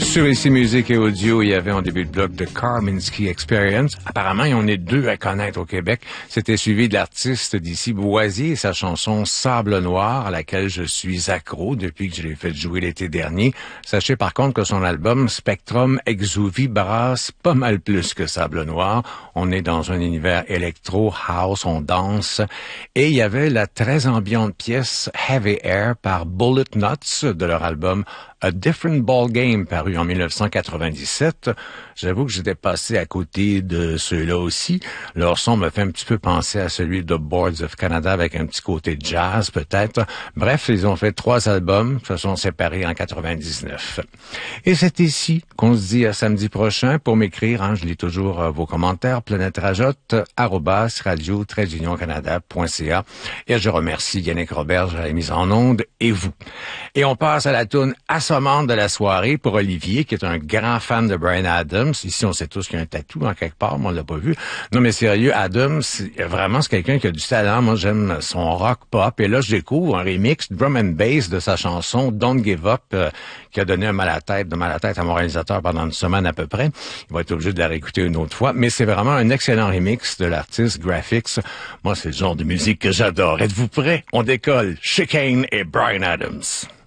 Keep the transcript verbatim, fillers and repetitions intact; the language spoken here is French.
Sur Ici Musique et Audio, il y avait en début de bloc The Karminski Experience. Apparemment, il y en a deux à connaître au Québec. C'était suivi de l'artiste d'ici Boisier et sa chanson Sable Noir, à laquelle je suis accro depuis que je l'ai fait jouer l'été dernier. Sachez par contre que son album Spectrum Exuvi brasse pas mal plus que Sable Noir. On est dans un univers électro, house, on danse. Et il y avait la très ambiante pièce Heavy Air par Bullet Nuts de leur album A Different Ball Game, paru en dix-neuf cent quatre-vingt-dix-sept. J'avoue que j'étais passé à côté de ceux-là aussi. Leur son me fait un petit peu penser à celui de Boards of Canada avec un petit côté jazz peut-être. Bref, ils ont fait trois albums, se sont séparés en quatre-vingt-dix-neuf. Et c'est ici qu'on se dit à samedi prochain. Pour m'écrire, hein, je lis toujours euh, vos commentaires, planète-rajotte, arrobas, radio, trait union canada point c a. Et je remercie Yannick Roberge à la mise en onde et vous. Et on passe à la tourne assommante de la soirée pour Olivier, qui est un grand fan de Bryan Adams. Ici, on sait tous qu'il y a un tatou en quelque part, mais on l'a pas vu. Non, mais sérieux, Adams, vraiment, c'est quelqu'un qui a du talent. Moi, j'aime son rock pop. Et là, je découvre un remix drum and bass de sa chanson Don't Give Up, euh, qui a donné un mal à tête, de mal à tête à mon réalisateur pendant une semaine à peu près. Il va être obligé de la réécouter une autre fois. Mais c'est vraiment un excellent remix de l'artiste Graphics. Moi, c'est le genre de musique que j'adore. Êtes-vous prêts? On décolle. Chicane et Bryan Adams.